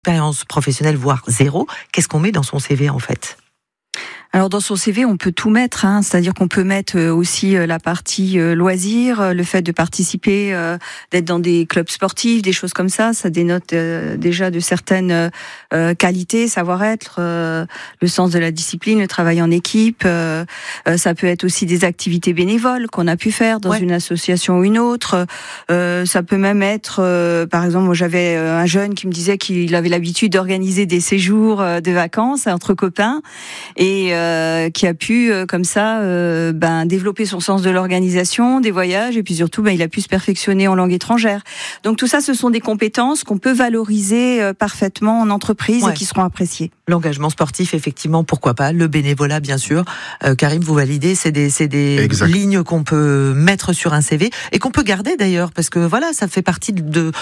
expérience professionnelle, voire zéro, qu'est-ce qu'on met dans son CV en fait ? Alors dans son CV, on peut tout mettre, c'est-à-dire qu'on peut mettre aussi la partie loisirs, le fait de participer, d'être dans des clubs sportifs, des choses comme ça dénote déjà de certaines qualités, savoir-être, le sens de la discipline, le travail en équipe. Ça peut être aussi des activités bénévoles qu'on a pu faire dans une association ou une autre. Ça peut même être, par exemple, moi j'avais un jeune qui me disait qu'il avait l'habitude d'organiser des séjours de vacances entre copains et qui a pu comme ça développer son sens de l'organisation, des voyages et puis surtout il a pu se perfectionner en langue étrangère. Donc tout ça, ce sont des compétences qu'on peut valoriser parfaitement en entreprise et qui seront appréciées. L'engagement sportif, effectivement, pourquoi pas. Le bénévolat, bien sûr. Karim, vous validez, c'est des lignes qu'on peut mettre sur un CV et qu'on peut garder d'ailleurs parce que voilà, ça fait partie de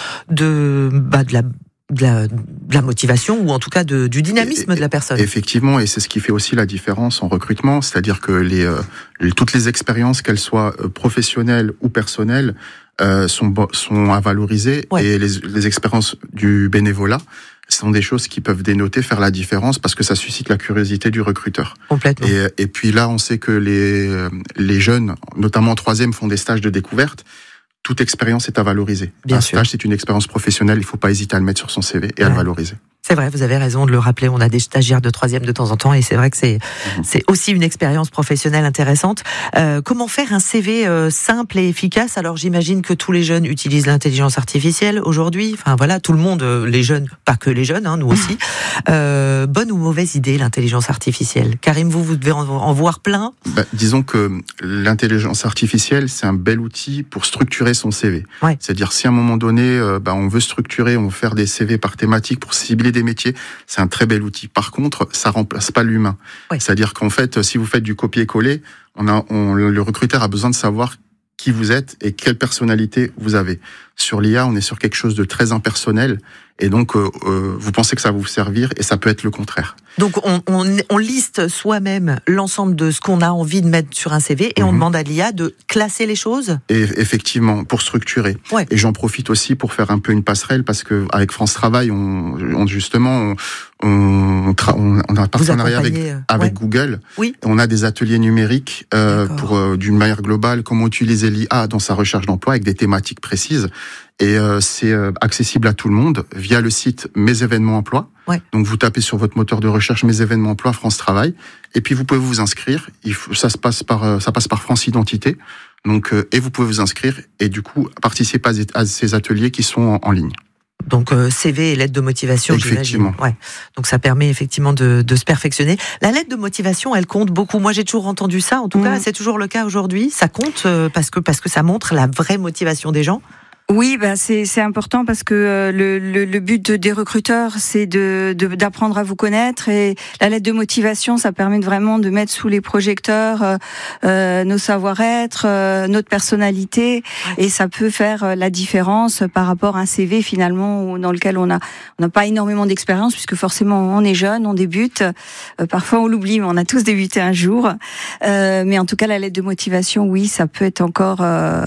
la motivation ou en tout cas du dynamisme de la personne. Effectivement, et c'est ce qui fait aussi la différence en recrutement, c'est-à-dire que toutes les expériences, qu'elles soient professionnelles ou personnelles, sont à valoriser et les expériences du bénévolat sont des choses qui peuvent dénoter, faire la différence parce que ça suscite la curiosité du recruteur. Complètement. Et puis là, on sait que les jeunes, notamment en troisième, font des stages de découverte. Toute expérience est à valoriser. Un stage, c'est une expérience professionnelle, il ne faut pas hésiter à le mettre sur son CV et à le valoriser. C'est vrai, vous avez raison de le rappeler, on a des stagiaires de troisième de temps en temps et c'est vrai que c'est aussi une expérience professionnelle intéressante. Comment faire un CV simple et efficace ? Alors j'imagine que tous les jeunes utilisent l'intelligence artificielle aujourd'hui, enfin voilà, tout le monde, les jeunes, pas que les jeunes, nous aussi. Bonne ou mauvaise idée l'intelligence artificielle ? Karim, vous devez en voir plein. Disons que l'intelligence artificielle, c'est un bel outil pour structurer son CV. C'est-à-dire si à un moment donné, on veut structurer, on veut faire des CV par thématique pour cibler des métiers, c'est un très bel outil. Par contre, ça remplace pas l'humain. C'est-à-dire qu'en fait, si vous faites du copier-coller, le recruteur a besoin de savoir qui vous êtes et quelle personnalité vous avez. Sur l'IA, on est sur quelque chose de très impersonnel et donc vous pensez que ça va vous servir et ça peut être le contraire. Donc on liste soi-même l'ensemble de ce qu'on a envie de mettre sur un CV et on demande à l'IA de classer les choses. Et effectivement, pour structurer. Et j'en profite aussi pour faire un peu une passerelle parce que avec France Travail, on a un partenariat avec Google. Et on a des ateliers numériques pour d'une manière globale comment utiliser l'IA dans sa recherche d'emploi avec des thématiques précises. Et c'est accessible à tout le monde via le site Mes événements emploi. Donc vous tapez sur votre moteur de recherche Mes événements emploi France Travail et puis vous pouvez vous inscrire. Ça passe par France Identité. Donc et vous pouvez vous inscrire et du coup participer à ces ateliers qui sont en ligne. Donc CV et lettre de motivation, effectivement. J'imagine. Donc ça permet effectivement de se perfectionner. La lettre de motivation, elle compte beaucoup. Moi, j'ai toujours entendu ça. En tout cas, c'est toujours le cas aujourd'hui. Ça compte parce que ça montre la vraie motivation des gens. Oui, c'est important parce que le but des recruteurs, c'est d'apprendre à vous connaître et la lettre de motivation, ça permet vraiment de mettre sous les projecteurs nos savoir-être, notre personnalité et ça peut faire la différence par rapport à un CV finalement dans lequel on n'a pas énormément d'expérience puisque forcément on est jeune, on débute, parfois on l'oublie mais on a tous débuté un jour, mais en tout cas la lettre de motivation, oui, ça peut être encore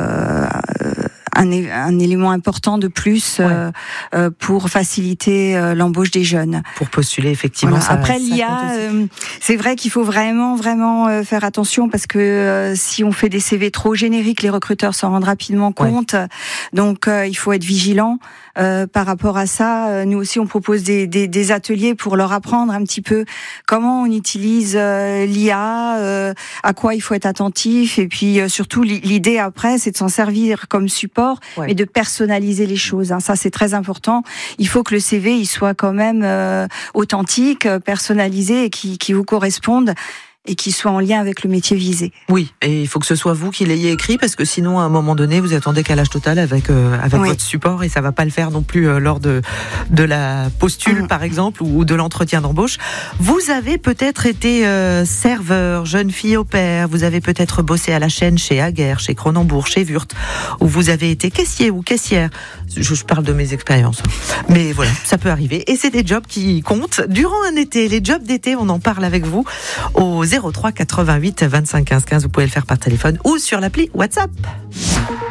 un élément important de plus pour faciliter l'embauche des jeunes. Pour postuler, effectivement. Voilà. Après, l'IA, c'est vrai qu'il faut vraiment faire attention parce que si on fait des CV trop génériques, les recruteurs s'en rendent rapidement compte. Donc, il faut être vigilant. Par rapport à ça, nous aussi on propose des ateliers pour leur apprendre un petit peu comment on utilise l'IA, à quoi il faut être attentif et puis surtout l'idée après c'est de s'en servir comme support mais de personnaliser les choses. Ça c'est très important. Il faut que le CV il soit quand même authentique, personnalisé et qui vous corresponde. Et qui soit en lien avec le métier visé. Oui, et il faut que ce soit vous qui l'ayez écrit, parce que sinon, à un moment donné, vous êtes en décalage total avec votre support, et ça va pas le faire non plus lors de la postule, par exemple, ou de l'entretien d'embauche. Vous avez peut-être été serveur, jeune fille au pair, vous avez peut-être bossé à la chaîne chez Aguerre, chez Cronenbourg, chez Wurth, ou vous avez été caissier ou caissière. Je parle de mes expériences. Mais voilà, ça peut arriver. Et c'est des jobs qui comptent. Durant un été, les jobs d'été, on en parle avec vous au 03 88 25 15 15. Vous pouvez le faire par téléphone ou sur l'appli WhatsApp.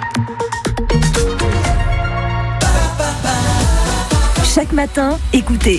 Chaque matin, écoutez